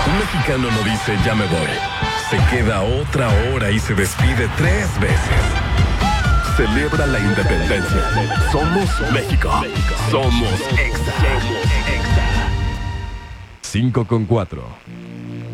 Un mexicano no dice ya me voy. Se queda otra hora y se despide 3 veces. Celebra la independencia. Somos México. Somos Exa. 5 con 4.